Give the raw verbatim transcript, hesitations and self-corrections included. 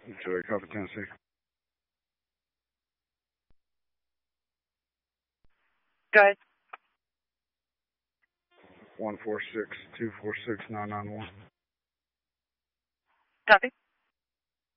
Joey, copy Tennessee. Go ahead. One four six two four six nine nine one. Copy.